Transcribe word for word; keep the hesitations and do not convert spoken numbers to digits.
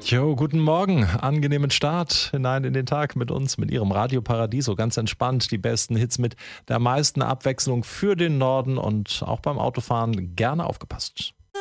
Jo, guten Morgen, angenehmen Start hinein in den Tag mit uns, mit Ihrem Radio Paradiso. Ganz entspannt, die besten Hits mit der meisten Abwechslung für den Norden und auch beim Autofahren gerne aufgepasst.